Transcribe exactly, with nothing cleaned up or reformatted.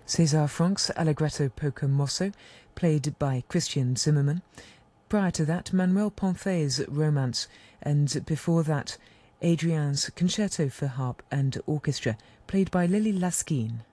César Franck's Allegretto Poco Mosso, played by Christian Zimmermann. Prior to that, Manuel Ponce's Romance, and before that, Adrien's Concerto for Harp and Orchestra, played by Lily Laskin.